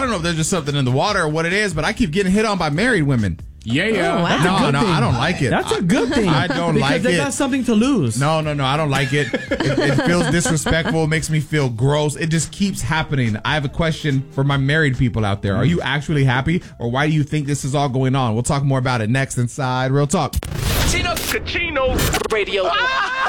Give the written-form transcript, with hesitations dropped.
don't know if there's just something in the water or what it is, but I keep getting hit on by married women. Yeah. Oh, wow. No, I don't like it. That's a good thing. I don't like it. Because they got something to lose. No, I don't like it. It feels disrespectful. It makes me feel gross. It just keeps happening. I have a question for my married people out there. Are you actually happy, or why do you think this is all going on? We'll talk more about it next inside Real Talk. Kachino Radio.